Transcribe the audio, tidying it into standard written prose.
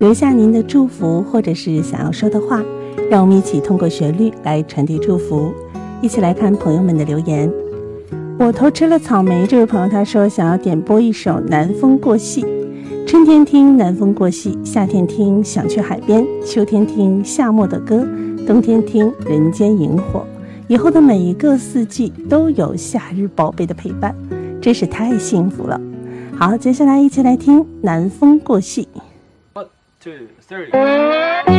留下您的祝福或者是想要说的话，让我们一起通过旋律来传递祝福。一起来看朋友们的留言。我偷吃了草莓，这位朋友他说想要点播一首《南风过隙》，春天听南风过隙，夏天听想去海边，秋天听夏末的歌，冬天听人间萤火，以后的每一个四季都有夏日宝贝的陪伴，真是太幸福了。好，接下来一起来听南风过隙。 1, 2, 3